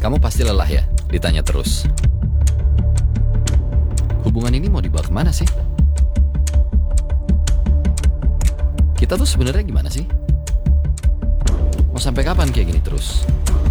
Kamu pasti lelah ya, ditanya terus. Hubungan ini mau dibawa kemana sih? Kita tuh sebenarnya gimana sih? Mau sampai kapan kayak gini terus?